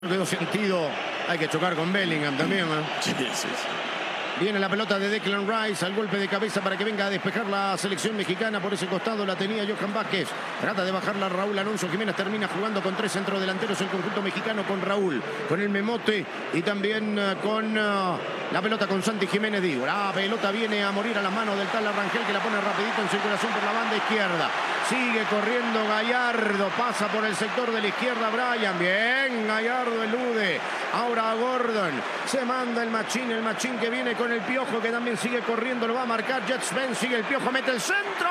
Quedó sentido, hay que chocar con Bellingham también, ¿eh? Sí. Viene la pelota de Declan Rice al golpe de cabeza para que venga a despejar la selección mexicana. Por ese costado la tenía Johan Vázquez. Trata de bajarla Raúl Alonso Jiménez. Termina jugando con 3 centrodelanteros el conjunto mexicano, con Raúl, con el Memote y también con la pelota con Santi Jiménez. Digo, la pelota viene a morir a las manos del tal Arrangel, que la pone rapidito en circulación por la banda izquierda. Sigue corriendo Gallardo, pasa por el sector de la izquierda Brian. Bien, Gallardo elude. Ahora Gordon, se manda el machín que viene con el Piojo, que también sigue corriendo, lo va a marcar Jet Spence, sigue el Piojo, mete el centro.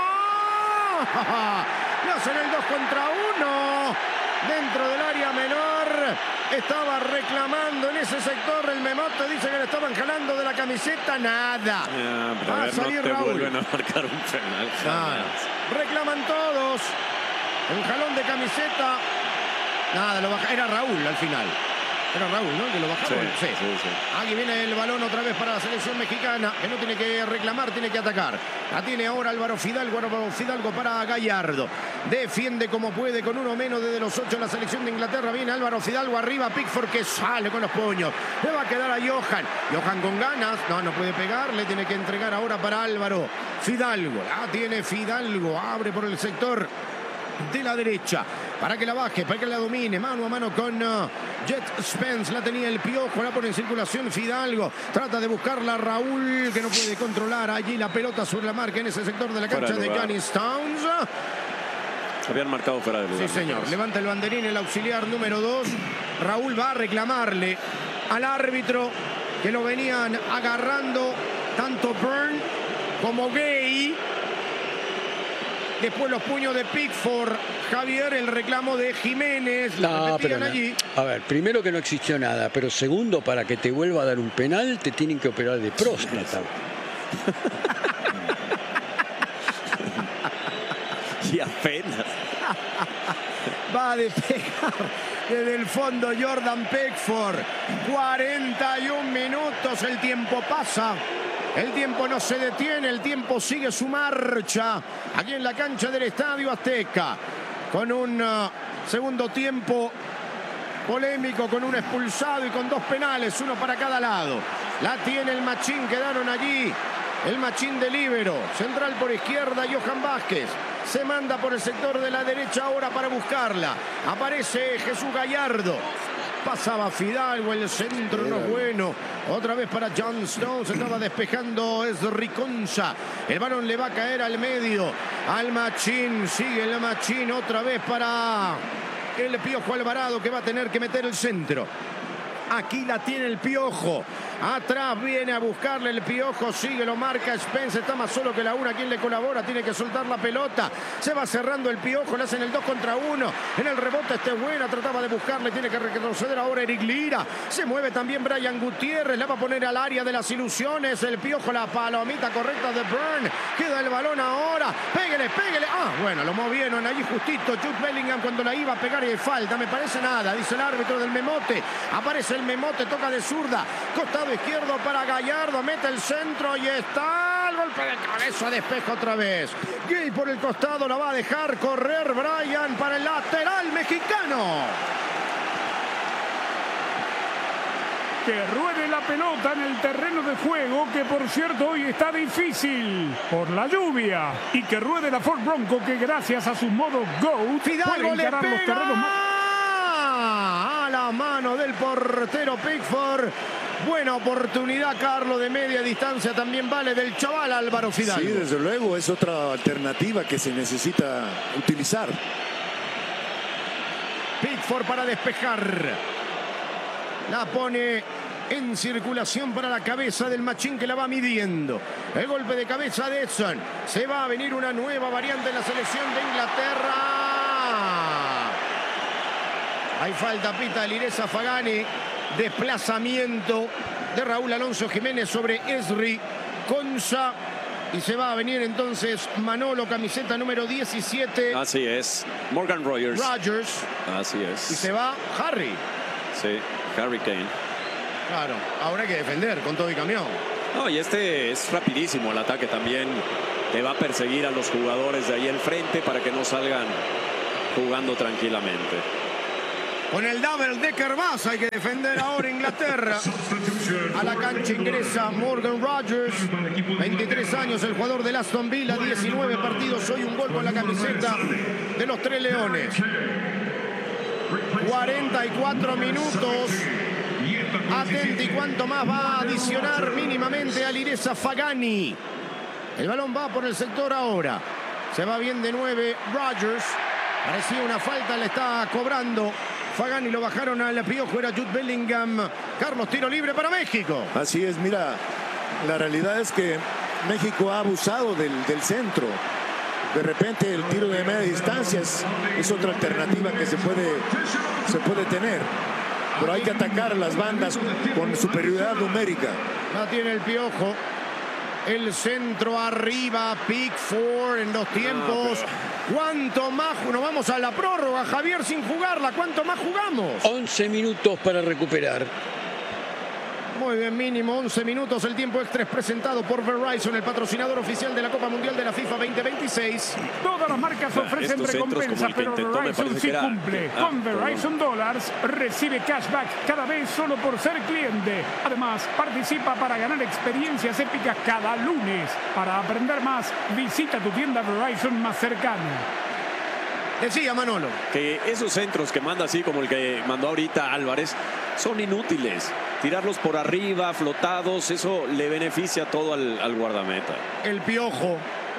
Le hacen el 2 contra 1 dentro del área menor. Estaba reclamando en ese sector el Memote, dice que le estaban jalando de la camiseta, nada. Va a salir no Raúl. Vuelven a marcar un penal. Reclaman todos. Un jalón de camiseta. Nada, lo baja. Era Raúl al final. Era Raúl, ¿no? Que lo bajaron. Sí. Aquí viene el balón otra vez para la selección mexicana, que no tiene que reclamar, tiene que atacar. La tiene ahora Álvaro Fidalgo para Gallardo. Defiende como puede con uno menos desde los 8 la selección de Inglaterra. Viene Álvaro Fidalgo arriba, Pickford, que sale con los puños. Le va a quedar a Johan. Johan con ganas. No puede pegar. Le tiene que entregar ahora para Álvaro Fidalgo. La tiene Fidalgo. Abre por el sector de la derecha para que la baje, para que la domine, mano a mano con Jet Spence. La tenía el Piojo, la pone en circulación Fidalgo, trata de buscarla Raúl, que no puede controlar allí la pelota sobre la marca en ese sector de la cancha de Canis Towns. Habían marcado fuera de lugar. Sí, señor. Levanta el banderín el auxiliar número 2. Raúl va a reclamarle al árbitro, que lo venían agarrando tanto Burn como Gay. Después los puños de Pickford. Javier, el reclamo de Jiménez. No, pero no. Allí. A ver, primero que no existió nada, pero segundo, para que te vuelva a dar un penal, te tienen que operar de próstata. Y apenas. Va a despejar desde el fondo Jordan Pickford. 41 minutos, el tiempo pasa. El tiempo no se detiene, el tiempo sigue su marcha aquí en la cancha del Estadio Azteca, con un segundo tiempo polémico, con un expulsado y con 2 penales, uno para cada lado. La tiene el machín, quedaron allí el machín de líbero, central por izquierda Johan Vázquez. Se manda por el sector de la derecha ahora para buscarla. Aparece Jesús Gallardo. Pasaba Fidalgo, el centro no es bueno. Otra vez para John Stones, se estaba despejando Riconza. El balón le va a caer al medio, al machín, sigue el machín otra vez para el Piojo Alvarado, que va a tener que meter el centro. Aquí la tiene el Piojo. Atrás viene a buscarle el Piojo. Sigue, lo marca Spence. Está más solo que la una. ¿Quién le colabora? Tiene que soltar la pelota. Se va cerrando el Piojo. Le hacen el 2 contra 1. En el rebote buena. Trataba de buscarle. Tiene que retroceder ahora Eric Lira. Se mueve también Brian Gutiérrez. La va a poner al área de las ilusiones. El Piojo, la palomita correcta de Burn. Queda el balón ahora. Péguele. Bueno, lo movieron allí justito. Jude Bellingham cuando la iba a pegar y falta. Me parece nada, dice el árbitro del Memote. Aparece el Memote, toca de zurda. Costado izquierdo para Gallardo, mete el centro y está el golpe de cabeza, despeja otra vez. Gay por el costado, la va a dejar correr Brian para el lateral mexicano. Que ruede la pelota en el terreno de juego, que por cierto hoy está difícil por la lluvia. Y que ruede la Ford Bronco, que gracias a su modo GOAT Fidalgo le encarar los terrenos más... a la mano del portero Pickford. Buena oportunidad, Carlos, de media distancia también vale del chaval Álvaro Fidalgo. Sí, desde luego, es otra alternativa que se necesita utilizar. Pickford para despejar. La pone en circulación para la cabeza del machín, que la va midiendo. El golpe de cabeza de Edson. Se va a venir una nueva variante en la selección de Inglaterra. Hay falta, pita Lireza Fagani. Desplazamiento de Raúl Alonso Jiménez sobre Riconza. Y se va a venir entonces Manolo, camiseta número 17. Así es. Morgan Rogers. Así es. Y se va Harry. Sí, Harry Kane. Claro, ahora hay que defender con todo y camión. No, y este es rapidísimo el ataque también. Te va a perseguir a los jugadores de ahí al frente para que no salgan jugando tranquilamente. Con el double decker más hay que defender ahora Inglaterra. A la cancha ingresa Morgan Rogers, 23 años, el jugador del Aston Villa, 19 partidos, hoy un gol con la camiseta de los Tres Leones. 44 minutos. Atenti cuánto más va a adicionar mínimamente Alireza Fagani. El balón va por el sector ahora. Se va bien de 9 Rogers. Parecía una falta, le está cobrando Fagani, lo bajaron al piojo, era Jude Bellingham. Carlos, tiro libre para México. Así es, mira, la realidad es que México ha abusado del centro. De repente el tiro de media distancia es otra alternativa que se puede tener. Pero hay que atacar las bandas con superioridad numérica. La tiene el piojo. El centro arriba, Pickford en los tiempos. ¿Cuánto más? Nos vamos a la prórroga, Javier, sin jugarla. ¿Cuánto más jugamos? 11 minutos para recuperar. Muy bien, mínimo 11 minutos. El tiempo extra es presentado por Verizon, el patrocinador oficial de la Copa Mundial de la FIFA 2026. Todas las marcas ofrecen recompensas, pero Verizon sí cumple. Con Verizon Dollars recibe cashback cada vez solo por ser cliente. Además, participa para ganar experiencias épicas cada lunes. Para aprender más, visita tu tienda Verizon más cercana. Decía Manolo que esos centros que manda así como el que mandó ahorita Álvarez son inútiles. Tirarlos por arriba, flotados, eso le beneficia todo al guardameta. El piojo.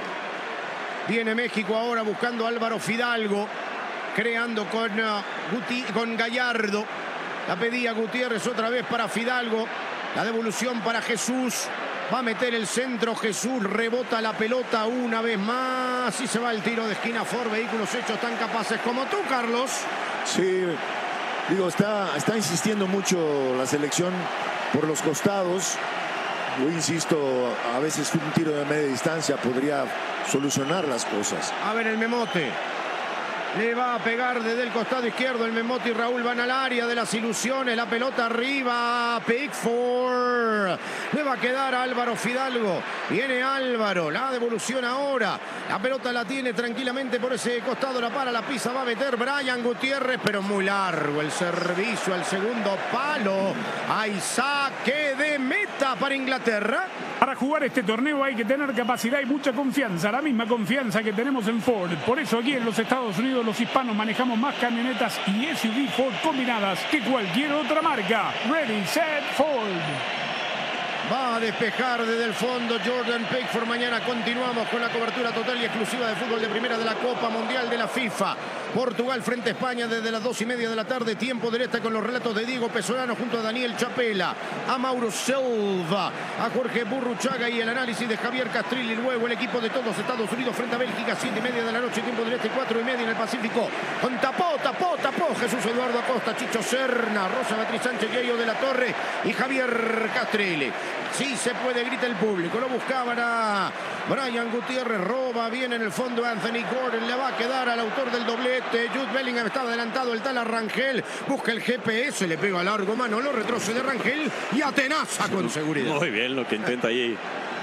Viene México ahora buscando a Álvaro Fidalgo, creando con Gallardo. La pedía Gutiérrez otra vez para Fidalgo. La devolución para Jesús. Va a meter el centro Jesús, rebota la pelota una vez más y se va el tiro de esquina. Ford, vehículos hechos tan capaces como tú, Carlos. Sí, digo, está insistiendo mucho la selección por los costados. Yo insisto, a veces un tiro de media distancia podría solucionar las cosas. A ver el Memote. Le va a pegar desde el costado izquierdo. El Memote y Raúl van al área de las ilusiones. La pelota arriba. Pickford. Le va a quedar a Álvaro Fidalgo. Viene Álvaro. La devolución ahora. La pelota la tiene tranquilamente por ese costado. La para, la pisa. Va a meter Brian Gutiérrez. Pero muy largo el servicio al segundo palo. Hay saque de meta para Inglaterra. Para jugar este torneo hay que tener capacidad y mucha confianza, la misma confianza que tenemos en Ford. Por eso aquí en los Estados Unidos los hispanos manejamos más camionetas y SUV Ford combinadas que cualquier otra marca. Ready, set, Ford. Va a despejar desde el fondo Jordan Pickford. Mañana continuamos con la cobertura total y exclusiva de fútbol de primera de la Copa Mundial de la FIFA. Portugal frente a España desde las 2:30 de la tarde. Tiempo del este con los relatos de Diego Pesolano junto a Daniel Chapela, a Mauro Silva, a Jorge Burruchaga y el análisis de Javier Castrilli. Luego el equipo de todos Estados Unidos frente a Bélgica, 7:30 de la noche. Tiempo del este, 4:30 en el Pacífico. Con tapó Jesús Eduardo Acosta, Chicho Serna, Rosa Beatriz Sánchez, Yayo de la Torre y Javier Castrilli. Sí se puede, grita el público. Lo buscaban a Brian Gutiérrez. Roba bien en el fondo Anthony Gordon. Le va a quedar al autor del doblete. Jude Bellingham estaba adelantado. El tal a Rangel. Busca el GPS. Le pega largo mano. Lo retrocede Rangel y atenaza con seguridad. Muy bien lo que intenta ahí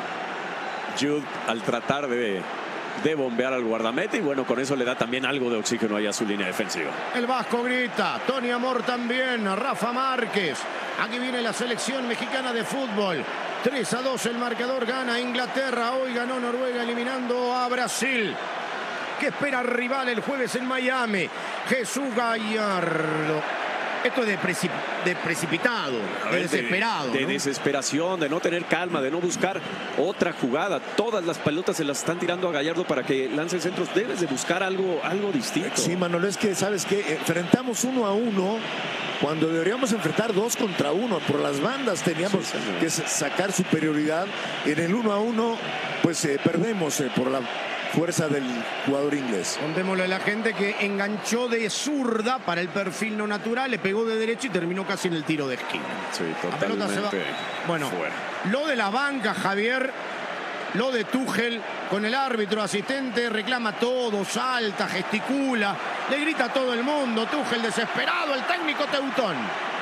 Jude al tratar de bombear al guardameta. Y bueno, con eso le da también algo de oxígeno ahí a su línea defensiva. El vasco grita. Tony Amor también. Rafa Márquez. Aquí viene la selección mexicana de fútbol. 3-2 el marcador, gana Inglaterra. Hoy ganó Noruega eliminando a Brasil. ¿Qué espera el rival el jueves en Miami? Jesús Gallardo. Esto es de precipitado, de desesperado. De desesperación, de no tener calma, de no buscar otra jugada. Todas las pelotas se las están tirando a Gallardo para que lance centros. Debes de buscar algo distinto. Sí, Manolo, es que, ¿sabes qué? Enfrentamos 1-1 cuando deberíamos enfrentar 2 contra 1. Por las bandas teníamos que sacar superioridad. En el 1-1, pues perdemos por la fuerza del jugador inglés. Contémosle a la gente que enganchó de zurda para el perfil no natural, le pegó de derecha y terminó casi en el tiro de esquina. Sí, la pelota se va. Bueno, fuera. Lo de la banca, Javier, lo de Tuchel con el árbitro asistente, reclama todo, salta, gesticula, le grita a todo el mundo. Tuchel desesperado, el técnico teutón.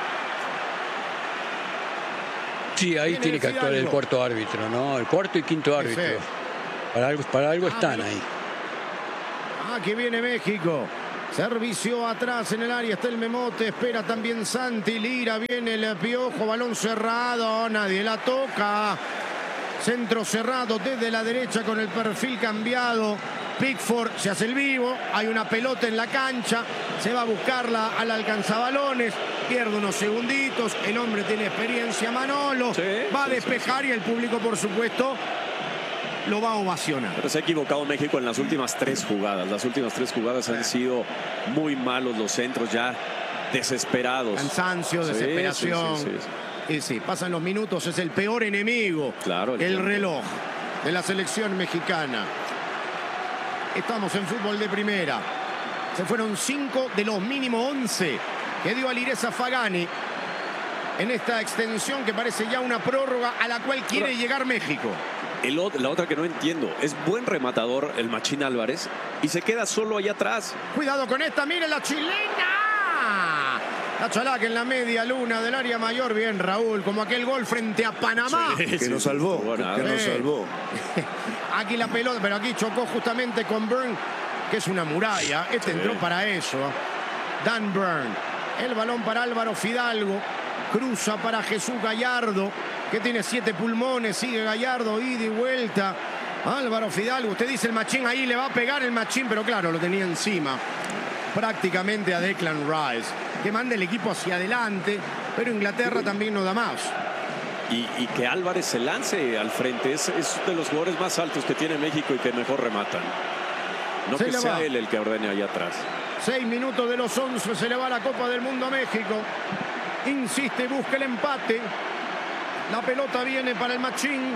Sí, ahí tiene que actuar el cuarto árbitro, ¿no? El cuarto y quinto árbitro. Para algo están ahí. Aquí viene México. Servicio atrás en el área, está el Memote, espera también Santi, Lira, viene el Piojo, balón cerrado, nadie la toca. Centro cerrado desde la derecha con el perfil cambiado. Pickford se hace el vivo, hay una pelota en la cancha, se va a buscarla al alcanzabalones, pierde unos segunditos, el hombre tiene experiencia, Manolo, va a despejar y el público, por supuesto, lo va a ovacionar. Pero se ha equivocado México en las últimas 3 jugadas. Las últimas 3 jugadas han sido muy malos, los centros ya desesperados. Cansancio, desesperación. Y sí, pasan los minutos, es el peor enemigo. Claro, el reloj de la selección mexicana. Estamos en fútbol de primera. Se fueron 5 de los mínimo 11 que dio Alireza Fagani en esta extensión que parece ya una prórroga a la cual quiere llegar México. La otra que no entiendo, es buen rematador el Machín Álvarez y se queda solo allá atrás. Cuidado con esta, mire la chilena. La Chalaca en la media luna del área mayor. Bien, Raúl, como aquel gol frente a Panamá. Que nos salvó, que nos salvó. Aquí la pelota, pero aquí chocó justamente con Byrne, que es una muralla. Este entró para eso. Dan Byrne. El balón para Álvaro Fidalgo. Cruza para Jesús Gallardo, que tiene 7 pulmones. Sigue Gallardo, ida y vuelta. Álvaro Fidalgo, usted dice el Machín, ahí le va a pegar el Machín, pero claro, lo tenía encima prácticamente a Declan Rice, que manda el equipo hacia adelante, pero Inglaterra también no da más. Y que Álvarez se lance al frente, es de los jugadores más altos que tiene México y que mejor rematan. No que sea él el que ordene allá atrás. 6 minutos de los 11, se le va la Copa del Mundo a México. Insiste, busca el empate. La pelota viene para el Machín.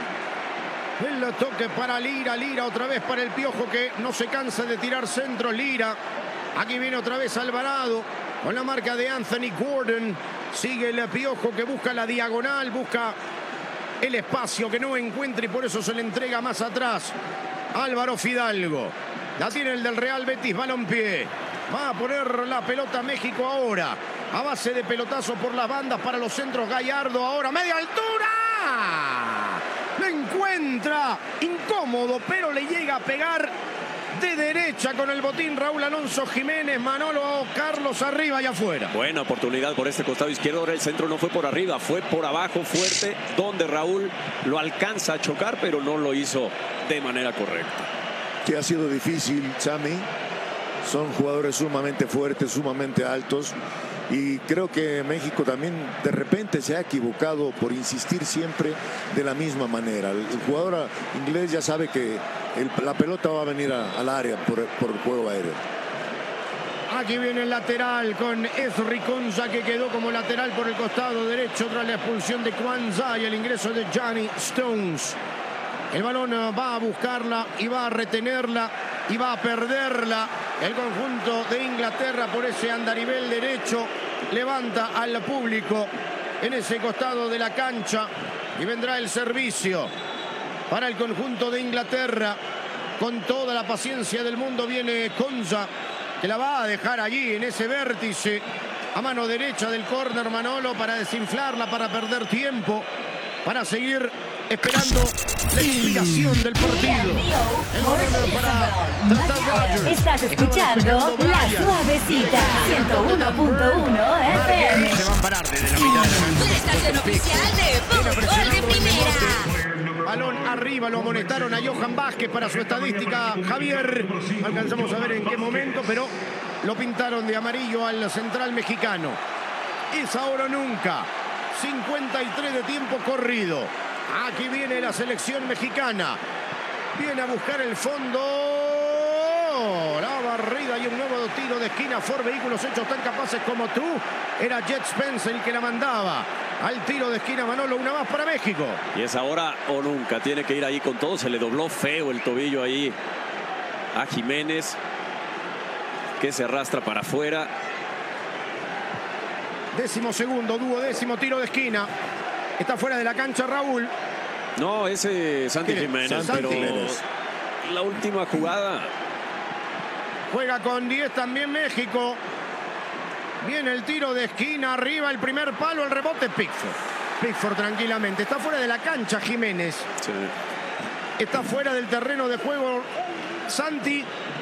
El toque para Lira. Lira otra vez para el Piojo, que no se cansa de tirar centro. Lira. Aquí viene otra vez Alvarado con la marca de Anthony Gordon. Sigue el Piojo, que busca la diagonal, busca el espacio que no encuentra y por eso se le entrega más atrás. Álvaro Fidalgo. La tiene el del Real Betis, Balompié. Va a poner la pelota México ahora. A base de pelotazo por las bandas para los centros. Gallardo ahora, media altura. Lo encuentra incómodo, pero le llega a pegar de derecha con el botín Raúl Alonso Jiménez. Manolo, Carlos arriba y afuera. Buena oportunidad por este costado izquierdo. Ahora el centro no fue por arriba, fue por abajo fuerte, donde Raúl lo alcanza a chocar, pero no lo hizo de manera correcta. Que ha sido difícil, Sammy. Son jugadores sumamente fuertes, sumamente altos. Y creo que México también de repente se ha equivocado por insistir siempre de la misma manera. El jugador inglés ya sabe que la pelota va a venir al área por el juego aéreo. Aquí viene el lateral con Ezri Konza, que quedó como lateral por el costado derecho tras la expulsión de Kwanzaa y el ingreso de Johnny Stones. El balón va a buscarla y va a retenerla y va a perderla. El conjunto de Inglaterra por ese andarivel derecho levanta al público en ese costado de la cancha y vendrá el servicio para el conjunto de Inglaterra. Con toda la paciencia del mundo viene Konza, que la va a dejar allí en ese vértice a mano derecha del córner, Manolo, para desinflarla, para perder tiempo, para seguir esperando la expiración del partido. El córner para Estás escuchando La Suavecita 101.1 FM. Se van a parar desde la mitad de la cancha. La estación oficial de fútbol de primera. Balón arriba, lo amonestaron a Johan Vázquez para su estadística. Javier, no alcanzamos a ver en qué momento, pero lo pintaron de amarillo al central mexicano. Es ahora o nunca. 53 de tiempo corrido. Aquí viene la selección mexicana. Viene a buscar el fondo. La barrida y un nuevo tiro de esquina. Ford Vehículos hechos tan capaces como tú. Era Jet Spence el que la mandaba al tiro de esquina. Manolo, una más para México. Y es ahora o nunca. Tiene que ir ahí con todo. Se le dobló feo el tobillo ahí a Jiménez, que se arrastra para afuera. 12º, duodécimo tiro de esquina. Está fuera de la cancha Raúl. No, ese Santi Jiménez, pero la última jugada. Juega con 10 también México. Viene el tiro de esquina, arriba el primer palo, el rebote Pickford. Pickford tranquilamente. Está fuera de la cancha Jiménez. Sí. Está fuera del terreno de juego Santi.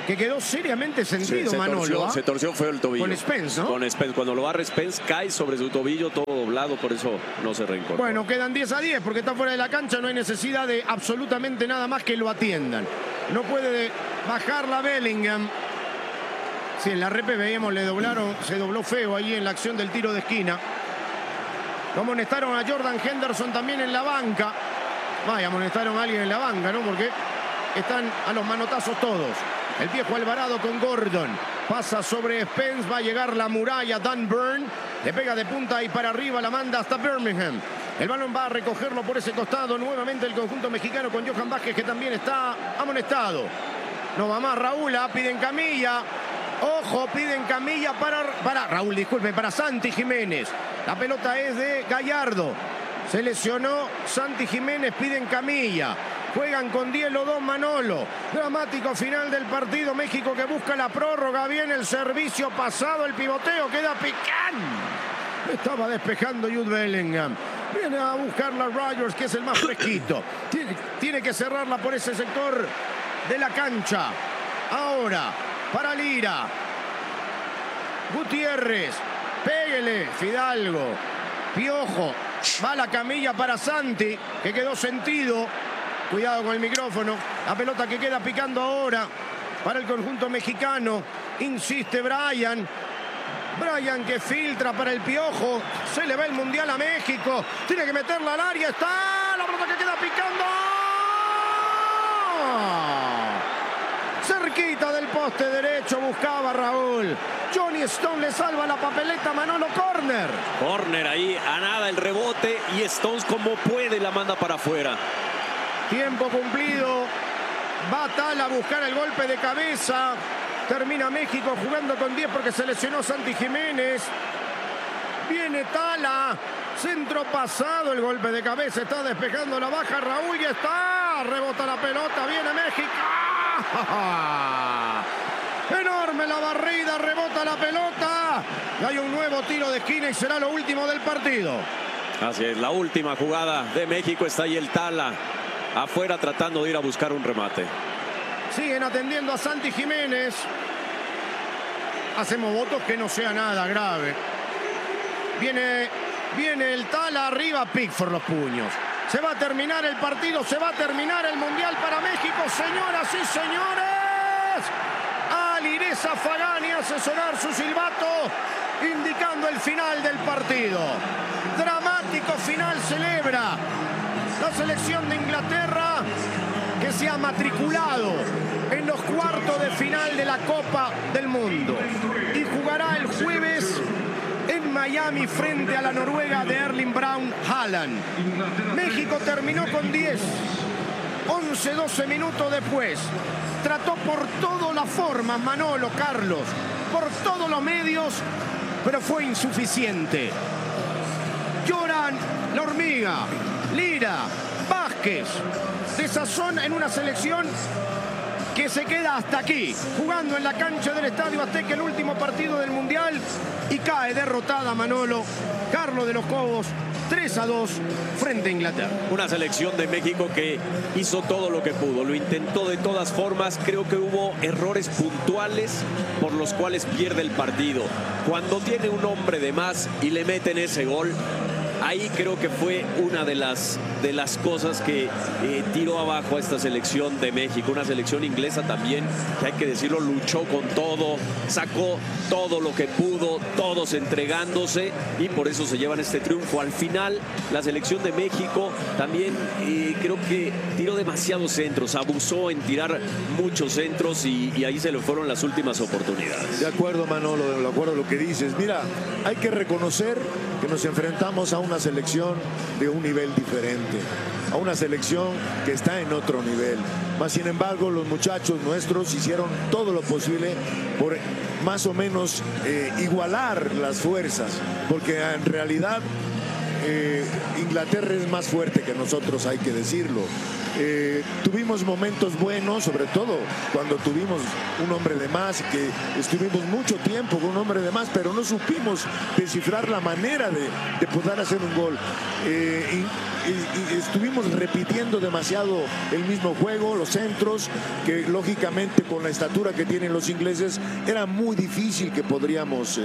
que quedó seriamente sentido, Sí, Manolo. se torció feo el tobillo. Con Spence, ¿no? Con Spence. Cuando lo barre Spence, cae sobre su tobillo todo doblado, por eso no se reincorpora. Bueno, quedan 10-10 porque está fuera de la cancha, no hay necesidad de absolutamente nada más que lo atiendan. No puede bajar la Bellingham. Sí, en la repe veíamos, se dobló feo ahí en la acción del tiro de esquina. Lo amonestaron a Jordan Henderson también en la banca. Vaya, amonestaron a alguien en la banca, ¿no? Porque están a los manotazos todos. El viejo Alvarado con Gordon. Pasa sobre Spence, va a llegar la muralla. Dan Burn le pega de punta y para arriba, la manda hasta Birmingham. El balón va a recogerlo por ese costado. Nuevamente el conjunto mexicano con Johan Vázquez, que también está amonestado. No va más Raúl, piden camilla. Ojo, piden camilla para Raúl, disculpe, para Santi Jiménez. La pelota es de Gallardo. Se lesionó Santi Jiménez, piden camilla. Juegan con 10 los dos, Manolo. Dramático final del partido. México que busca la prórroga. Viene el servicio pasado, el pivoteo. Queda Picán. Estaba despejando Jude Bellingham. Viene a buscar la Rodgers, que es el más fresquito. Tiene que cerrarla por ese sector de la cancha. Ahora, para Lira. Gutiérrez. Péguele. Fidalgo. Piojo. Va la camilla para Santi, que quedó sentido. Cuidado con el micrófono. La pelota que queda picando ahora para el conjunto mexicano. Insiste Brian. Brian que filtra para el Piojo. Se le va el Mundial a México. Tiene que meterla al área. Está la pelota que queda picando. Cerquita del poste derecho buscaba Raúl. Johnny Stone le salva la papeleta. Manolo, córner. Córner ahí, a nada el rebote y Stones como puede la manda para afuera. Tiempo cumplido. Va Tala a buscar el golpe de cabeza. Termina México jugando con 10 porque se lesionó Santi Jiménez. Viene Tala. Centro pasado, el golpe de cabeza. Está despejando la baja Raúl y está. Rebota la pelota. Viene México. Enorme la barrida. Rebota la pelota. Y hay un nuevo tiro de esquina y será lo último del partido. Así es, la última jugada de México. Está ahí el Tala afuera tratando de ir a buscar un remate. Siguen atendiendo a Santi Jiménez. Hacemos votos que no sea nada grave. Viene el Tala arriba, Pickford los puños. Se va a terminar el partido, se va a terminar el Mundial para México, señoras y señores. Alireza Fagani hace sonar su silbato, indicando el final del partido. Dramático final celebra la selección de Inglaterra, que se ha matriculado en los cuartos de final de la Copa del Mundo y jugará el jueves en Miami frente a la Noruega de Erling Braut Haaland. México terminó con 10. 11-12 minutos después. Trató por todas las formas, Manolo, Carlos, por todos los medios, pero fue insuficiente. Lloran la hormiga, Lira, Vázquez, desazón en una selección que se queda hasta aquí, jugando en la cancha del Estadio Azteca el último partido del Mundial y cae derrotada, Manolo. Carlos de los Cobos, 3-2 frente a Inglaterra. Una selección de México que hizo todo lo que pudo, lo intentó de todas formas. Creo que hubo errores puntuales por los cuales pierde el partido. Cuando tiene un hombre de más y le meten ese gol, ahí creo que fue una de las cosas que tiró abajo a esta selección de México. Una selección inglesa también, que hay que decirlo, luchó con todo, sacó todo lo que pudo, todos entregándose, y por eso se llevan este triunfo. Al final, la selección de México también creo que tiró demasiados centros, abusó en tirar muchos centros y ahí se le fueron las últimas oportunidades. De acuerdo, Manolo, de acuerdo a lo que dices. Mira, hay que reconocer que nos enfrentamos a una selección de un nivel diferente, a una selección que está en otro nivel. Más sin embargo, los muchachos nuestros hicieron todo lo posible por más o menos igualar las fuerzas, porque en realidad Inglaterra es más fuerte que nosotros, hay que decirlo. Tuvimos momentos buenos, sobre todo cuando tuvimos un hombre de más, que estuvimos mucho tiempo con un hombre de más, pero no supimos descifrar la manera de poder hacer un gol. Y estuvimos repitiendo demasiado el mismo juego, los centros, que lógicamente con la estatura que tienen los ingleses era muy difícil que pudiéramos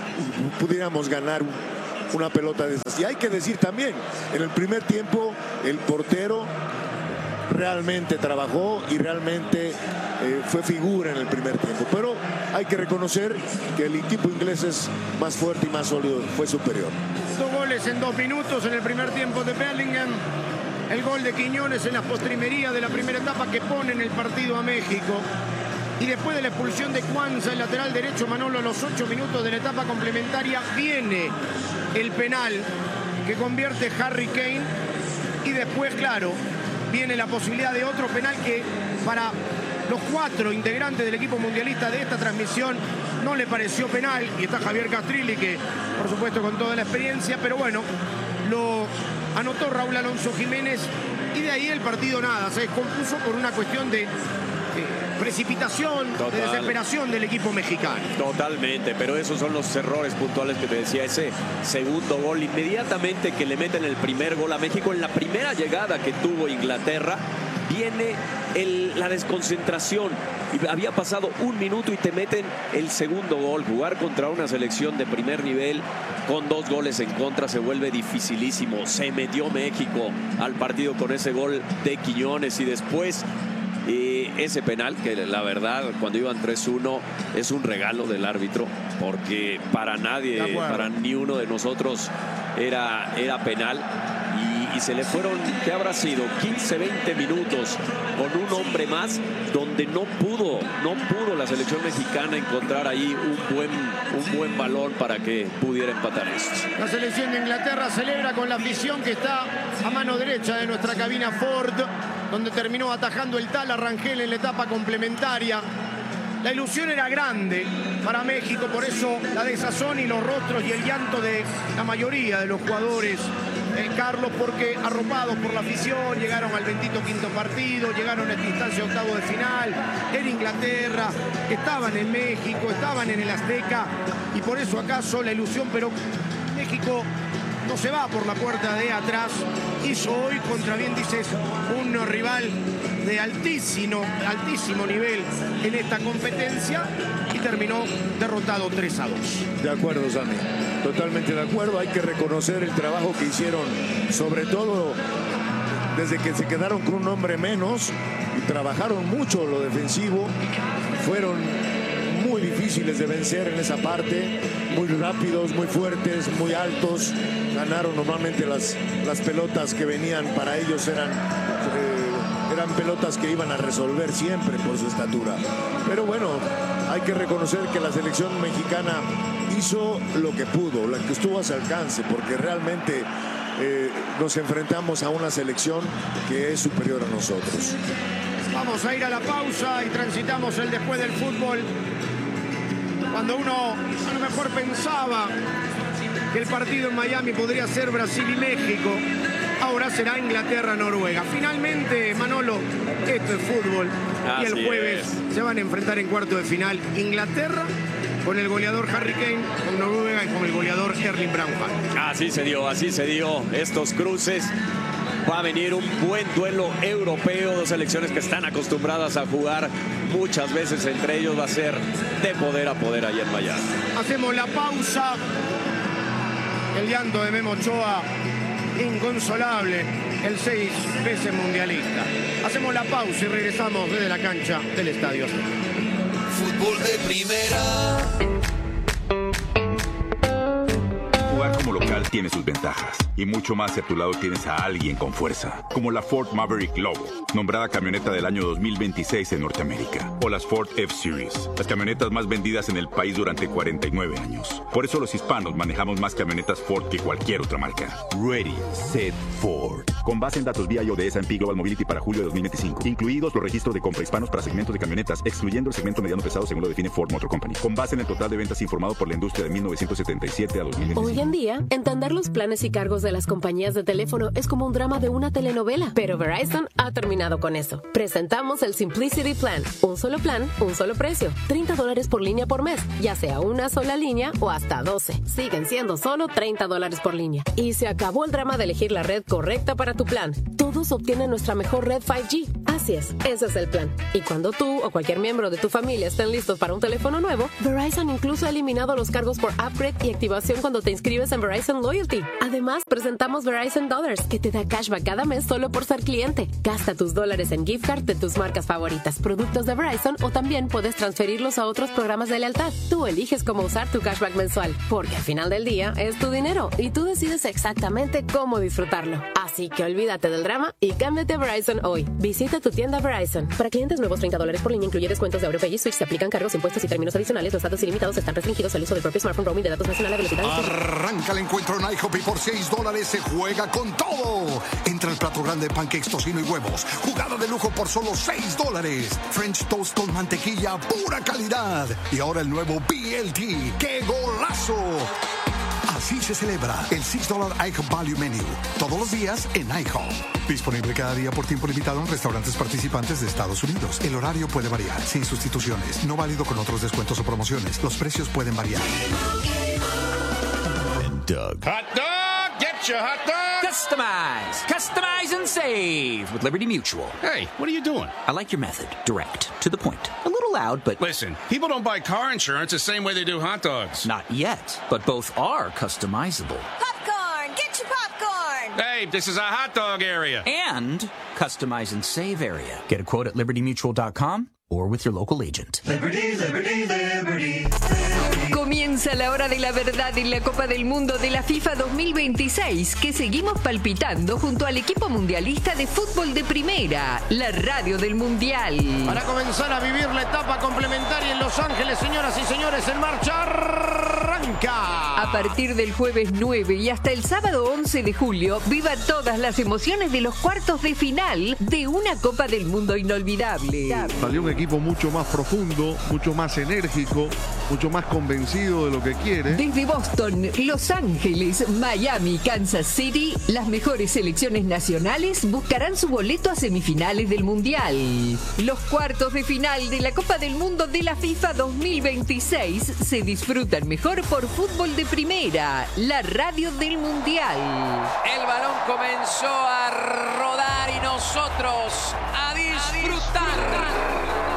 ganar una pelota de esas. Y hay que decir también, en el primer tiempo el portero realmente trabajó y realmente fue figura en el primer tiempo, pero hay que reconocer que el equipo inglés es más fuerte y más sólido, fue superior. 2 goles en 2 minutos en el primer tiempo de Bellingham, el gol de Quiñones en la postrimería de la primera etapa que pone en el partido a México, y después de la expulsión de Cuanza, el lateral derecho, Manolo, a los 8 minutos de la etapa complementaria viene el penal que convierte Harry Kane, y después, claro, viene la posibilidad de otro penal que para los 4 integrantes del equipo mundialista de esta transmisión no le pareció penal, y está Javier Castrilli, que por supuesto con toda la experiencia, pero bueno, lo anotó Raúl Alonso Jiménez, y de ahí el partido nada, se descompuso por una cuestión de precipitación, de desesperación del equipo mexicano. Totalmente, pero esos son los errores puntuales que te decía. Ese segundo gol, inmediatamente que le meten el primer gol a México, en la primera llegada que tuvo Inglaterra, viene la desconcentración. Y había pasado 1 minuto y te meten el segundo gol. Jugar contra una selección de primer nivel con 2 goles en contra se vuelve dificilísimo. Se metió México al partido con ese gol de Quiñones, y después ese penal, que la verdad cuando iban 3-1 es un regalo del árbitro, porque para nadie, para ni uno de nosotros era penal, y se le fueron, ¿qué habrá sido? 15-20 minutos con un hombre más, donde no pudo la selección mexicana encontrar ahí un buen balón para que pudiera empatar esto. La selección de Inglaterra celebra con la afición que está a mano derecha de nuestra cabina Ford, donde terminó atajando el Tala Rangel en la etapa complementaria. La ilusión era grande para México, por eso la desazón y los rostros y el llanto de la mayoría de los jugadores, Carlos, porque arropados por la afición llegaron al 25º partido, llegaron a esta instancia octavo de final en Inglaterra, estaban en México, estaban en el Azteca, y por eso acaso la ilusión, pero México no se va por la puerta de atrás. Hizo hoy, contra bien dices, un rival de altísimo nivel en esta competencia, y terminó derrotado 3-2. De acuerdo, Sammy. Totalmente de acuerdo. Hay que reconocer el trabajo que hicieron, sobre todo desde que se quedaron con un hombre menos, y trabajaron mucho lo defensivo. Fueron muy difíciles de vencer en esa parte, muy rápidos, muy fuertes, muy altos. Ganaron normalmente las pelotas que venían para ellos, eran pelotas que iban a resolver siempre por su estatura. Pero bueno, hay que reconocer que la selección mexicana hizo lo que pudo, lo que estuvo a su alcance, porque realmente nos enfrentamos a una selección que es superior a nosotros. Vamos a ir a la pausa y transitamos el después del fútbol. Cuando uno a lo mejor pensaba que el partido en Miami podría ser Brasil y México, ahora será Inglaterra-Noruega. Finalmente, Manolo, esto es fútbol. Y el jueves se van a enfrentar en cuarto de final Inglaterra con el goleador Harry Kane, con Noruega y con el goleador Erling Braut Haaland. Así se dio estos cruces. Va a venir un buen duelo europeo, 2 selecciones que están acostumbradas a jugar muchas veces entre ellos. Va a ser de poder a poder ahí en Miami. Hacemos la pausa. El llanto de Memo Ochoa, inconsolable, el 6 veces mundialista. Hacemos la pausa y regresamos desde la cancha del Estadio Azteca. Fútbol de primera. Jugar como local tiene sus ventajas, y mucho más si a tu lado tienes a alguien con fuerza, como la Ford Maverick Lobo, nombrada camioneta del año 2026 en Norteamérica, o las Ford F-Series, las camionetas más vendidas en el país durante 49 años. Por eso los hispanos manejamos más camionetas Ford que cualquier otra marca. Ready, set, Ford. con base en datos VIO de S&P Global Mobility para julio de 2025, incluidos los registros de compra hispanos para segmentos de camionetas, excluyendo el segmento mediano pesado según lo define Ford Motor Company, con base en el total de ventas informado por la industria de 1977 a 2025. Hoy en día, entender los planes y cargos de las compañías de teléfono es como un drama de una telenovela, pero Verizon ha terminado con eso. Presentamos el Simplicity Plan, un solo plan, un solo precio, $30 por línea por mes, ya sea una sola línea o hasta 12. Siguen siendo solo $30 por línea. Y se acabó el drama de elegir la red correcta para tu plan. Todos obtienen nuestra mejor red 5G. Así es, ese es el plan. Y cuando tú o cualquier miembro de tu familia estén listos para un teléfono nuevo, Verizon incluso ha eliminado los cargos por upgrade y activación cuando te inscribes en Verizon Loyalty. Además, presentamos Verizon Dollars, que te da cashback cada mes solo por ser cliente. Gasta tus dólares en gift card de tus marcas favoritas, productos de Verizon, o también puedes transferirlos a otros programas de lealtad. Tú eliges cómo usar tu cashback mensual, porque al final del día es tu dinero y tú decides exactamente cómo disfrutarlo. Así que olvídate del drama y cámbiate a Verizon hoy. Visita tu tienda Verizon. Para clientes nuevos, $30 por línea incluye descuentos de AuroPay y Switch. Se aplican cargos, impuestos y términos adicionales. Los datos ilimitados están restringidos al uso del propio smartphone. Roaming de datos nacional a velocidad. Arranca el encuentro en IHOP y por $6 se juega con todo. Entra el plato grande de pancakes, tocino y huevos. Jugada de lujo por solo $6. French toast con mantequilla, pura calidad. Y ahora el nuevo BLT. ¡Qué golazo! Así se celebra el $6 IHOP Value Menu. Todos los días en IHOP. Disponible cada día por tiempo limitado en restaurantes participantes de Estados Unidos. El horario puede variar, sin sustituciones. No válido con otros descuentos o promociones. Los precios pueden variar. Doug. Hot dog! Get your hot dog! Customize! Customize and save with Liberty Mutual. Hey, what are you doing? I like your method. Direct. To the point. A little loud, but... Listen, people don't buy car insurance the same way they do hot dogs. Not yet, but both are customizable. Popcorn! Get your popcorn! Hey, this is a hot dog area. And customize and save area. Get a quote at libertymutual.com or with your local agent. Liberty, liberty, liberty. Comienza la hora de la verdad en la Copa del Mundo de la FIFA 2026, que seguimos palpitando junto al equipo mundialista de fútbol de primera, la radio del Mundial. Para comenzar a vivir la etapa complementaria en Los Ángeles, señoras y señores, en marcha arranca. A partir del jueves 9 y hasta el sábado 11 de julio, viva todas las emociones de los cuartos de final de una Copa del Mundo inolvidable. Salió un equipo mucho más profundo, mucho más enérgico, mucho más convencido de lo que quiere. Desde Boston, Los Ángeles, Miami, Kansas City, las mejores selecciones nacionales buscarán su boleto a semifinales del Mundial. Los cuartos de final de la Copa del Mundo de la FIFA 2026 se disfrutan mejor por fútbol de primera, la radio del Mundial. El balón comenzó a rodar y nosotros a disfrutar.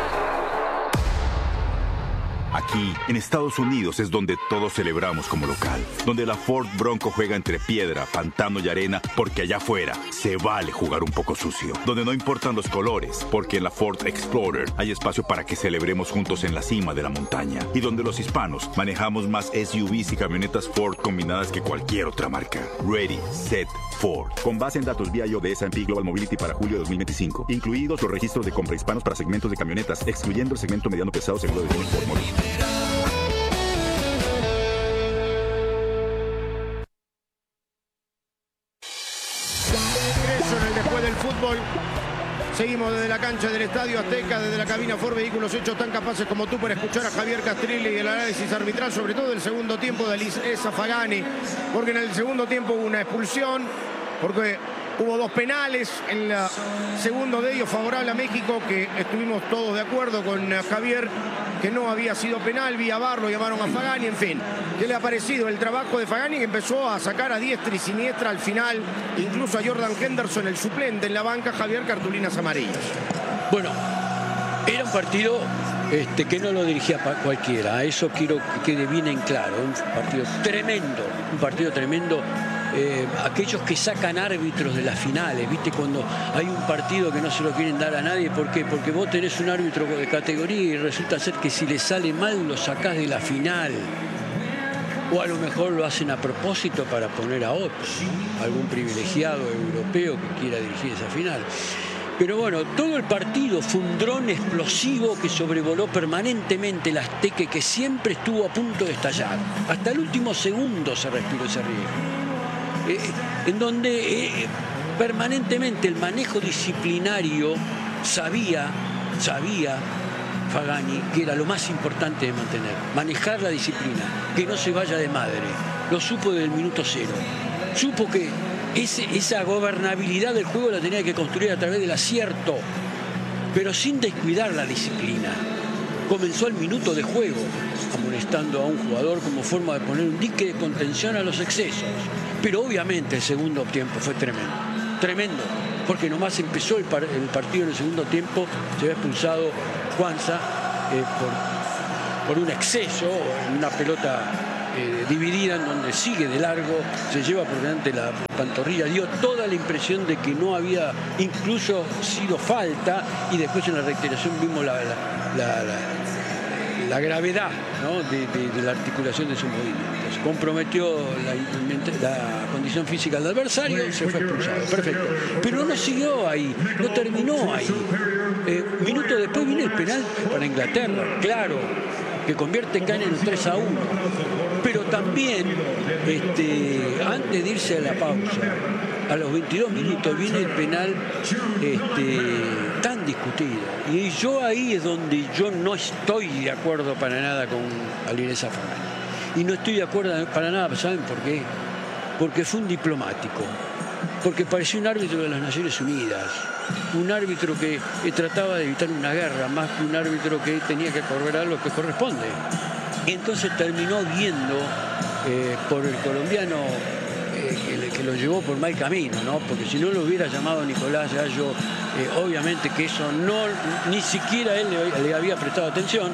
Aquí, en Estados Unidos, es donde todos celebramos como local. Donde la Ford Bronco juega entre piedra, pantano y arena, porque allá afuera se vale jugar un poco sucio. Donde no importan los colores, porque en la Ford Explorer hay espacio para que celebremos juntos en la cima de la montaña. Y donde los hispanos manejamos más SUVs y camionetas Ford combinadas que cualquier otra marca. Ready, Set, Ford. Con base en datos VIO de S&P Global Mobility para julio de 2025, incluidos los registros de compra hispanos para segmentos de camionetas, excluyendo el segmento mediano pesado según lo define Ford Motor. Después del fútbol, seguimos desde la cancha del Estadio Azteca, desde la cabina Ford Vehículos hechos tan capaces como tú para escuchar a Javier Castrilli y el análisis arbitral, sobre todo el segundo tiempo de Elisa Fagani, porque en el segundo tiempo hubo una expulsión, porque hubo dos penales, en el segundo de ellos favorable a México, que estuvimos todos de acuerdo con Javier, que no había sido penal, vía VAR, lo llamaron a Fagani, en fin. ¿Qué le ha parecido el trabajo de Fagani, que empezó a sacar a diestra y siniestra al final, incluso a Jordan Henderson, el suplente en la banca, Javier, cartulinas amarillas? Bueno, era un partido que no lo dirigía cualquiera, eso quiero que quede bien en claro, un partido tremendo. Aquellos que sacan árbitros de las finales, ¿viste? Cuando hay un partido que no se lo quieren dar a nadie, ¿por qué? Porque vos tenés un árbitro de categoría y resulta ser que si le sale mal lo sacás de la final. O a lo mejor lo hacen a propósito para poner a otro, ¿no? Algún privilegiado europeo que quiera dirigir esa final. Pero bueno, todo el partido fue un dron explosivo que sobrevoló permanentemente el Azteca, que siempre estuvo a punto de estallar. Hasta el último segundo se respiró ese riesgo. En donde permanentemente el manejo disciplinario, sabía Fagani que era lo más importante de mantener, manejar la disciplina, que no se vaya de madre. Lo supo desde el minuto cero. Supo que esa gobernabilidad del juego la tenía que construir a través del acierto, pero sin descuidar la disciplina. Comenzó el minuto de juego, amonestando a un jugador como forma de poner un dique de contención a los excesos. Pero obviamente el segundo tiempo fue tremendo, porque nomás empezó el partido en el segundo tiempo, se había expulsado Juanza por un exceso, una pelota dividida en donde sigue de largo, se lleva por delante la pantorrilla, dio toda la impresión de que no había incluso sido falta, y después en la reiteración vimos la gravedad, ¿no?, de la articulación de sus movimientos. Comprometió la condición física del adversario y se fue expulsado. Perfecto. Pero no siguió ahí, no terminó ahí. Minutos después viene el penal para Inglaterra, claro, que convierte Kane en 3-1. Pero también, antes de irse a la pausa, a los 22 minutos viene el penal tan discutido. Y yo ahí es donde yo no estoy de acuerdo para nada con Alireza Fagani. Y no estoy de acuerdo para nada, ¿saben por qué? Porque fue un diplomático. Porque parecía un árbitro de las Naciones Unidas. Un árbitro que trataba de evitar una guerra, más que un árbitro que tenía que cobrar lo que corresponde. Y entonces terminó viendo por el colombiano que lo llevó por mal camino, ¿no? Porque si no lo hubiera llamado Nicolás Gallo, obviamente que eso ni siquiera él le había prestado atención,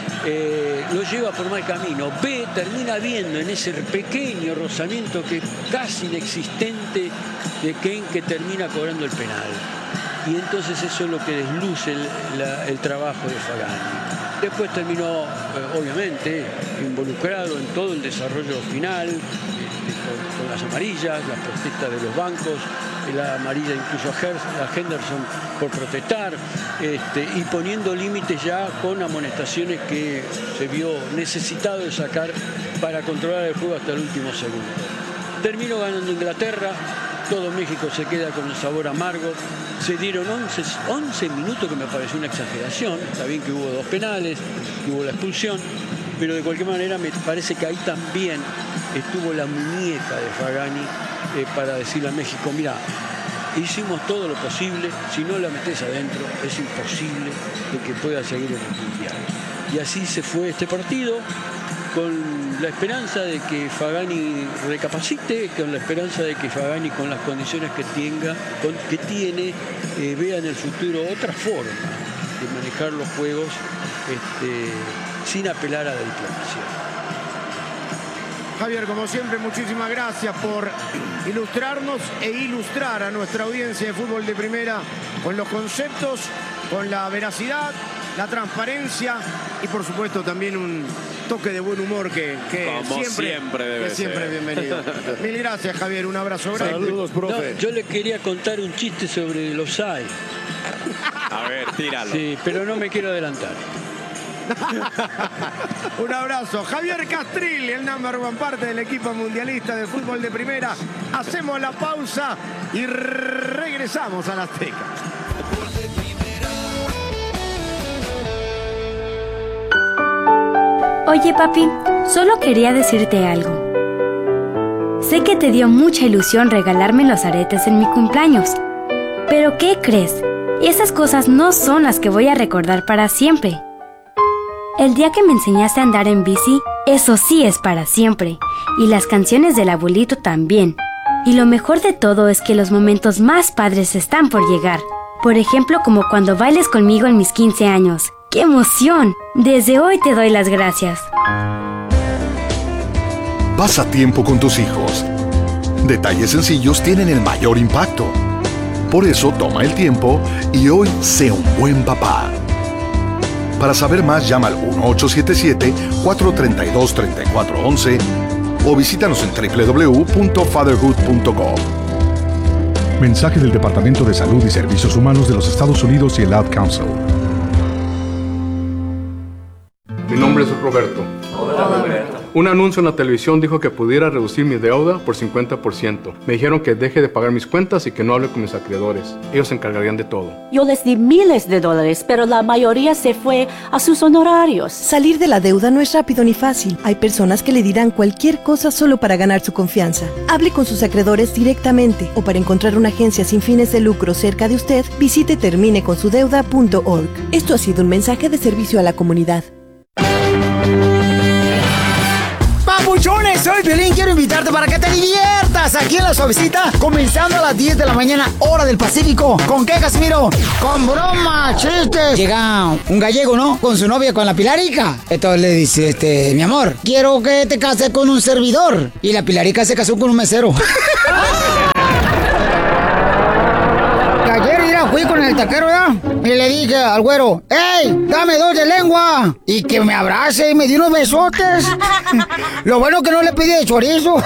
lo lleva por mal camino. Termina viendo en ese pequeño rozamiento que casi inexistente de Kane, que termina cobrando el penal. Y entonces eso es lo que desluce el trabajo de Fagani. Después terminó, obviamente, involucrado en todo el desarrollo final, con las amarillas, las protestas de los bancos, la amarilla incluso a Henderson por protestar, y poniendo límites ya con amonestaciones que se vio necesitado de sacar para controlar el juego hasta el último segundo. Terminó ganando Inglaterra. Todo México se queda con el sabor amargo. Se dieron 11 minutos, que me pareció una exageración. Está bien que hubo 2 penales, que hubo la expulsión, pero de cualquier manera me parece que ahí también estuvo la muñeca de Fagani para decirle a México: mira, hicimos todo lo posible, si no la metés adentro es imposible de que pueda seguir en el Mundial. Y así se fue este partido, con la esperanza de que Fagani recapacite, con la esperanza de que Fagani, con las condiciones que tiene, vea en el futuro otra forma de manejar los juegos sin apelar a la diplomacia. Javier, como siempre, muchísimas gracias por ilustrarnos e ilustrar a nuestra audiencia de fútbol de primera con los conceptos, con la veracidad, la transparencia y, por supuesto, también un toque de buen humor que siempre debe ser. Siempre bienvenido. Mil gracias, Javier. Un abrazo grande. Saludos, profe. No, yo le quería contar un chiste sobre los AI. A ver, tíralo. Sí, pero no me quiero adelantar. Un abrazo. Javier Castril, el number one, parte del equipo mundialista de fútbol de primera. Hacemos la pausa y regresamos a la Azteca. Oye, papi, solo quería decirte algo. Sé que te dio mucha ilusión regalarme los aretes en mi cumpleaños. Pero ¿qué crees? Esas cosas no son las que voy a recordar para siempre. El día que me enseñaste a andar en bici, eso sí es para siempre. Y las canciones del abuelito también. Y lo mejor de todo es que los momentos más padres están por llegar. Por ejemplo, como cuando bailes conmigo en mis 15 años. ¡Qué emoción! Desde hoy te doy las gracias. Pasa tiempo con tus hijos. Detalles sencillos tienen el mayor impacto. Por eso toma el tiempo y hoy sé un buen papá. Para saber más, llama al 1-877-432-3411 o visítanos en www.fatherhood.com. Mensaje del Departamento de Salud y Servicios Humanos de los Estados Unidos y el Ad Council. Mi nombre es Roberto. Hola, Roberto. Un anuncio en la televisión dijo que pudiera reducir mi deuda por 50%. Me dijeron que deje de pagar mis cuentas y que no hable con mis acreedores. Ellos se encargarían de todo. Yo les di miles de dólares, pero la mayoría se fue a sus honorarios. Salir de la deuda no es rápido ni fácil. Hay personas que le dirán cualquier cosa solo para ganar su confianza. Hable con sus acreedores directamente o para encontrar una agencia sin fines de lucro cerca de usted, visite termineconsudeuda.org. Esto ha sido un mensaje de servicio a la comunidad. Papuchones, soy Piolín, quiero invitarte para que te diviertas aquí en La Suavecita, comenzando a las 10 de la mañana, hora del Pacífico. ¿Con qué, Casimiro? Con bromas, chistes. Llega un gallego, ¿no? Con su novia, con la Pilarica. Entonces le dice, mi amor, quiero que te cases con un servidor. Y la Pilarica se casó con un mesero. Ayer fui con el taquero, ¿ya? Y le dije al güero, ¡ey, dame 2 de lengua! Y que me abrace y me dio unos besotes. Lo bueno que no le pedí de chorizo.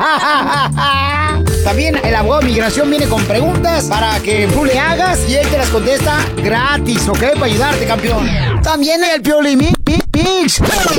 También el abogado de migración viene con preguntas para que tú le hagas y él te las contesta gratis, ¿ok? Para ayudarte, campeón. También el Piolín Mix.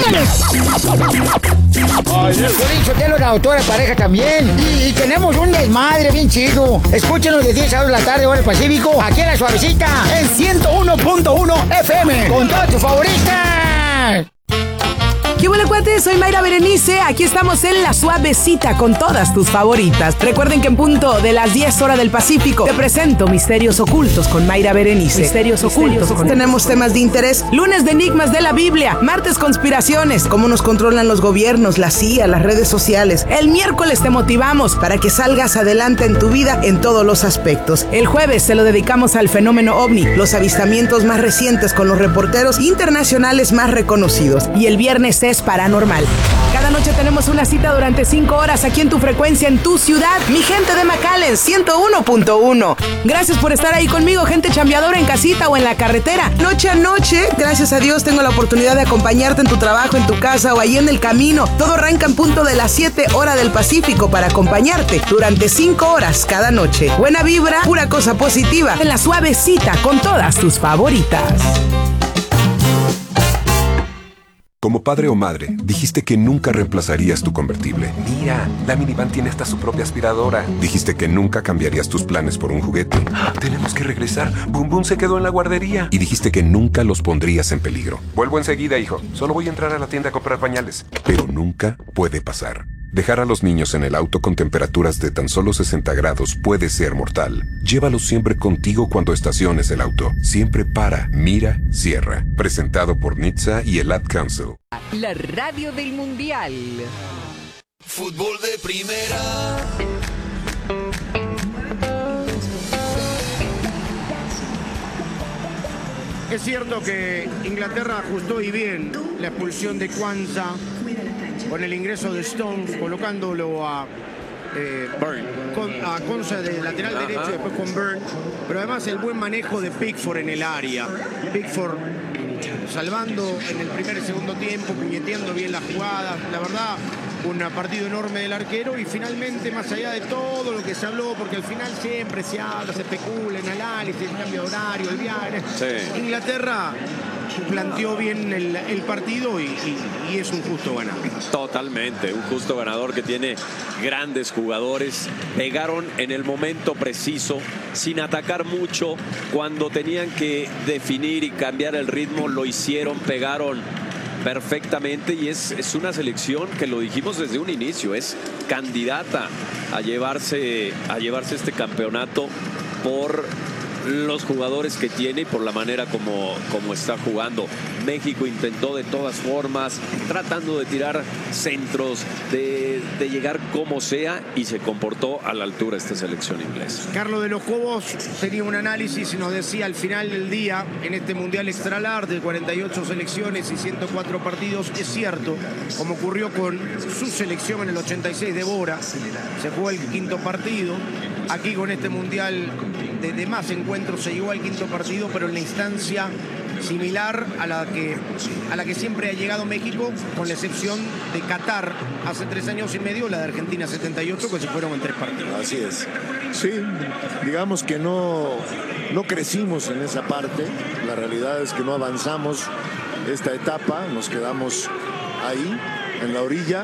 Piolín Sotelo, la autora de pareja también. Y tenemos un desmadre bien chido. Escúchenos de 10 a 2 de la tarde, hora del Pacífico, aquí en La Suavecita, en 101.1 FM, con todas tus favoritas. ¿Qué buena cuates? Soy Mayra Berenice. Aquí estamos en La Suavecita con todas tus favoritas. Recuerden que en punto de las 10 horas del Pacífico te presento Misterios Ocultos con Mayra Berenice. Misterios Ocultos. Tenemos temas de interés. Lunes de enigmas de la Biblia. Martes conspiraciones. Cómo nos controlan los gobiernos, la CIA, las redes sociales. El miércoles te motivamos para que salgas adelante en tu vida en todos los aspectos. El jueves se lo dedicamos al fenómeno OVNI, los avistamientos más recientes con los reporteros internacionales más reconocidos. Y el viernes es paranormal. Cada noche tenemos una cita durante 5 horas aquí en tu frecuencia, en tu ciudad. Mi gente de McAllen, 101.1. Gracias por estar ahí conmigo, gente chambeadora en casita o en la carretera. Noche a noche, gracias a Dios, tengo la oportunidad de acompañarte en tu trabajo, en tu casa o ahí en el camino. Todo arranca en punto de las 7 horas del Pacífico para acompañarte durante 5 horas cada noche. Buena vibra, pura cosa positiva. En La Suavecita con todas tus favoritas. Como padre o madre, dijiste que nunca reemplazarías tu convertible. Mira, la minivan tiene hasta su propia aspiradora. Dijiste que nunca cambiarías tus planes por un juguete. Tenemos que regresar. Boom Boom se quedó en la guardería. Y dijiste que nunca los pondrías en peligro. Vuelvo enseguida, hijo. Solo voy a entrar a la tienda a comprar pañales. Pero nunca puede pasar. Dejar a los niños en el auto con temperaturas de tan solo 60 grados puede ser mortal. Llévalos siempre contigo cuando estaciones el auto. Siempre para, mira, cierra. Presentado por NHTSA y el Ad Council. La radio del mundial. Fútbol de primera. Es cierto que Inglaterra ajustó y bien la expulsión de Kwanza con el ingreso de Stones, colocándolo a Konsa de lateral derecho, después con Byrne, pero además el buen manejo de Pickford en el área. Pickford salvando en el primer y segundo tiempo, puñeteando bien las jugadas, la verdad, un partido enorme del arquero. Y finalmente, más allá de todo lo que se habló, porque al final siempre se habla, se especula en análisis, el cambio de horario, el viaje, sí. Inglaterra planteó bien el partido y es un justo ganador. Totalmente, un justo ganador que tiene grandes jugadores. Pegaron en el momento preciso, sin atacar mucho. Cuando tenían que definir y cambiar el ritmo, lo hicieron, pegaron perfectamente. Y es una selección que, lo dijimos desde un inicio, es candidata a llevarse este campeonato por los jugadores que tiene y por la manera como está jugando. México intentó de todas formas, tratando de tirar centros, de llegar como sea, y se comportó a la altura esta selección inglesa. Carlos de los Cobos tenía un análisis y nos decía al final del día, en este Mundial Extra Large de 48 selecciones y 104 partidos, es cierto, como ocurrió con su selección en el 86 de Bora, se jugó el 5º partido. Aquí con este Mundial de más encuentros se llegó al 5º partido, pero en la instancia similar a la que siempre ha llegado México, con la excepción de Qatar hace 3 años y medio, la de Argentina 78, que se fueron en 3 partidos. Así es. Sí, digamos que no crecimos en esa parte. La realidad es que no avanzamos esta etapa, nos quedamos ahí. en la orilla.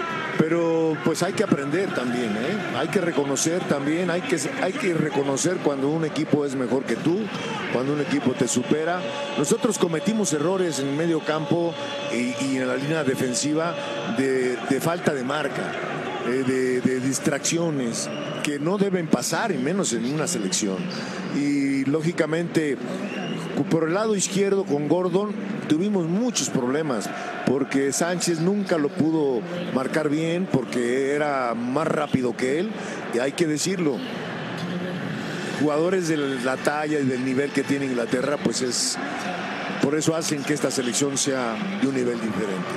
Pero pues hay que aprender también, hay que reconocer también, hay que reconocer cuando un equipo es mejor que tú, cuando un equipo te supera. Nosotros cometimos errores en el medio campo y en la línea defensiva de falta de marca, de distracciones que no deben pasar, y menos en una selección. Y lógicamente por el lado izquierdo con Gordon tuvimos muchos problemas porque Sánchez nunca lo pudo marcar bien porque era más rápido que él, y hay que decirlo, jugadores de la talla y del nivel que tiene Inglaterra, pues por eso hacen que esta selección sea de un nivel diferente.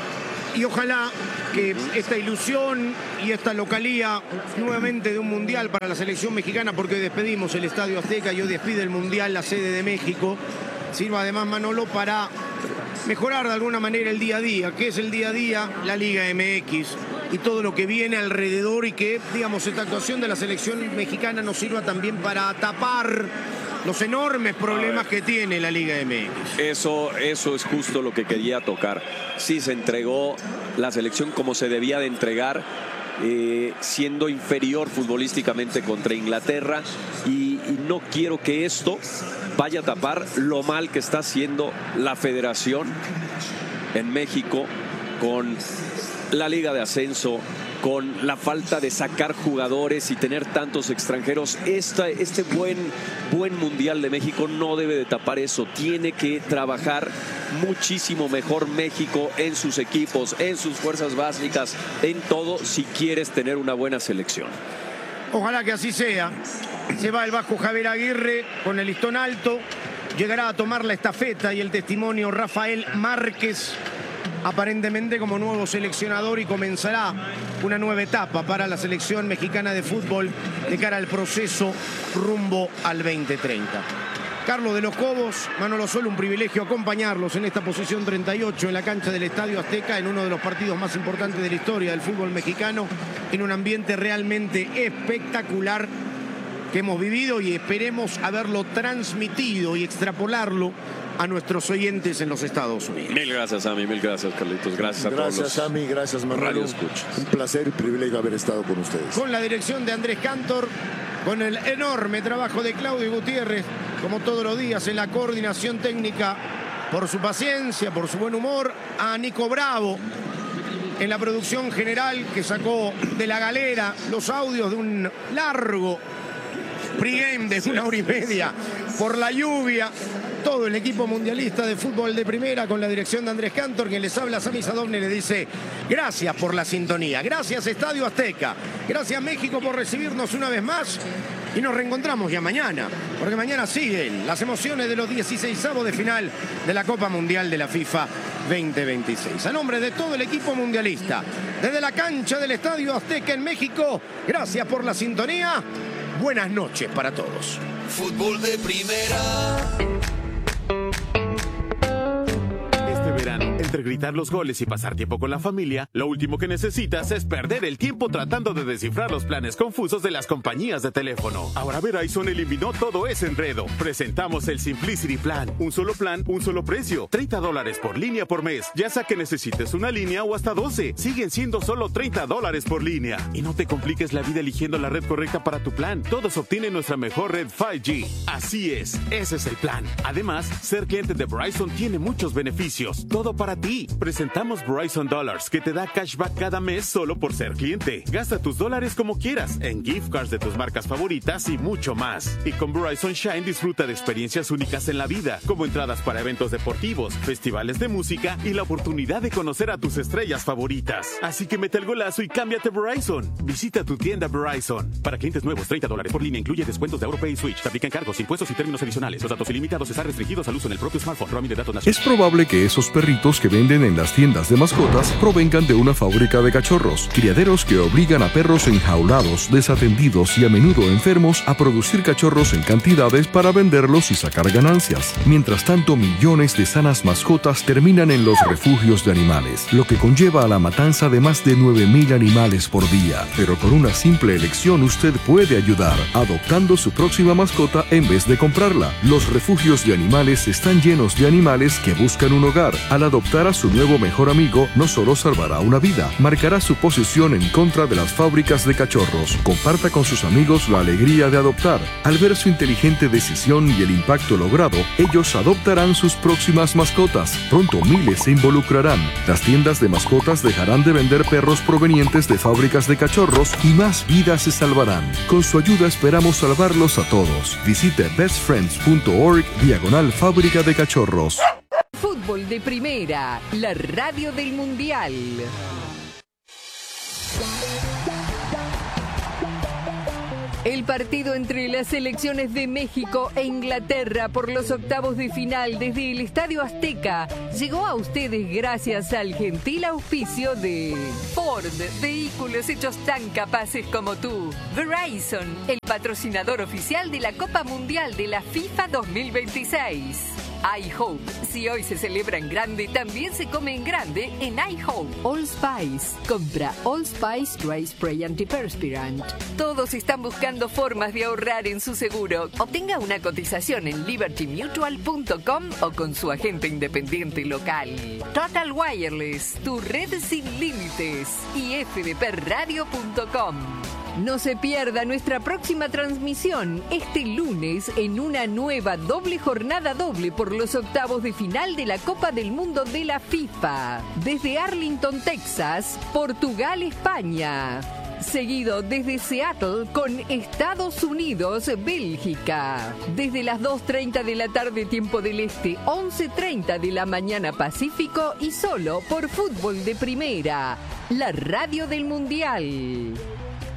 Y ojalá que esta ilusión y esta localía nuevamente de un mundial para la selección mexicana, porque hoy despedimos el Estadio Azteca y hoy despide el mundial la sede de México, sirva además, Manolo, para mejorar de alguna manera el día a día. ¿Qué es el día a día? La Liga MX y todo lo que viene alrededor, y que, digamos, esta actuación de la selección mexicana nos sirva también para tapar los enormes problemas que tiene la Liga MX. Eso es justo lo que quería tocar. Sí, se entregó la selección como se debía de entregar, siendo inferior futbolísticamente contra Inglaterra, y no quiero que esto vaya a tapar lo mal que está haciendo la Federación en México con la Liga de Ascenso, con la falta de sacar jugadores y tener tantos extranjeros. Este buen Mundial de México no debe de tapar eso. Tiene que trabajar muchísimo mejor México en sus equipos, en sus fuerzas básicas, en todo, si quieres tener una buena selección. Ojalá que así sea. Se va el vasco Javier Aguirre con el listón alto. Llegará a tomar la estafeta y el testimonio Rafael Márquez, aparentemente como nuevo seleccionador, y comenzará una nueva etapa para la selección mexicana de fútbol de cara al proceso rumbo al 2030. Carlos de los Cobos, Manolo Sol, un privilegio acompañarlos en esta posición 38 en la cancha del Estadio Azteca, en uno de los partidos más importantes de la historia del fútbol mexicano, en un ambiente realmente espectacular que hemos vivido, y esperemos haberlo transmitido y extrapolarlo a nuestros oyentes en los Estados Unidos. Mil gracias, Sammy, mil gracias, Carlitos. Gracias a todos. Gracias, Sammy, gracias, Manolo. Un placer y privilegio haber estado con ustedes. Con la dirección de Andrés Cantor, con el enorme trabajo de Claudio Gutiérrez, como todos los días en la coordinación técnica, por su paciencia, por su buen humor, a Nico Bravo en la producción general, que sacó de la galera los audios de un largo pregame de 1 hora y media por la lluvia. Todo el equipo mundialista de fútbol de primera, con la dirección de Andrés Cantor, quien les habla, Sammy Sadovne, le dice gracias por la sintonía, gracias Estadio Azteca, gracias México por recibirnos una vez más, y nos reencontramos ya mañana, porque mañana siguen las emociones de los 16avos de final de la Copa Mundial de la FIFA 2026. A nombre de todo el equipo mundialista, desde la cancha del Estadio Azteca en México, gracias por la sintonía. Buenas noches para todos. Fútbol de primera. Verano, entre gritar los goles y pasar tiempo con la familia, lo último que necesitas es perder el tiempo tratando de descifrar los planes confusos de las compañías de teléfono. Ahora Verizon eliminó todo ese enredo. Presentamos el Simplicity Plan. Un solo plan, un solo precio. $30 por línea por mes. Ya sea que necesites una línea o hasta 12. Siguen siendo solo $30 por línea. Y no te compliques la vida eligiendo la red correcta para tu plan. Todos obtienen nuestra mejor red 5G. Así es, ese es el plan. Además, ser cliente de Verizon tiene muchos beneficios. Todo para ti. Presentamos Verizon Dollars, que te da cashback cada mes solo por ser cliente. Gasta tus dólares como quieras, en gift cards de tus marcas favoritas y mucho más. Y con Verizon Shine disfruta de experiencias únicas en la vida, como entradas para eventos deportivos, festivales de música y la oportunidad de conocer a tus estrellas favoritas. Así que mete el golazo y cámbiate Verizon. Visita tu tienda Verizon. Para clientes nuevos, $30 por línea, incluye descuentos de AuroPay y Switch. Se aplican cargos, impuestos y términos adicionales. Los datos ilimitados están restringidos al uso en el propio smartphone. Roaming de datos nacionales. Es probable que esos perritos que venden en las tiendas de mascotas provengan de una fábrica de cachorros, criaderos que obligan a perros enjaulados, desatendidos y a menudo enfermos a producir cachorros en cantidades para venderlos y sacar ganancias. Mientras tanto, millones de sanas mascotas terminan en los refugios de animales, lo que conlleva a la matanza de más de 9,000 animales por día. Pero con una simple elección usted puede ayudar, adoptando su próxima mascota en vez de comprarla. Los refugios de animales están llenos de animales que buscan un hogar. Al adoptar adoptar a su nuevo mejor amigo no solo salvará una vida, marcará su posición en contra de las fábricas de cachorros. Comparta con sus amigos la alegría de adoptar. Al ver su inteligente decisión y el impacto logrado, ellos adoptarán sus próximas mascotas. Pronto miles se involucrarán. Las tiendas de mascotas dejarán de vender perros provenientes de fábricas de cachorros y más vidas se salvarán. Con su ayuda esperamos salvarlos a todos. Visite bestfriends.org/fábrica de cachorros. Fútbol de Primera, la radio del Mundial. El partido entre las selecciones de México e Inglaterra por los octavos de final desde el Estadio Azteca llegó a ustedes gracias al gentil auspicio de Ford, vehículos hechos tan capaces como tú. Verizon, el patrocinador oficial de la Copa Mundial de la FIFA 2026. iHope, si hoy se celebra en grande, también se come en grande en iHope. Allspice, compra Allspice Dry Spray Antiperspirant. Todos están buscando formas de ahorrar en su seguro. Obtenga una cotización en libertymutual.com o con su agente independiente local. Total Wireless, tu red sin límites. Y fdpradio.com. No se pierda nuestra próxima transmisión este lunes en una nueva jornada doble por los octavos de final de la Copa del Mundo de la FIFA. Desde Arlington, Texas, Portugal, España. Seguido desde Seattle con Estados Unidos, Bélgica. Desde las 2:30 de la tarde tiempo del Este, 11:30 de la mañana Pacífico y solo por Fútbol de Primera, la radio del Mundial.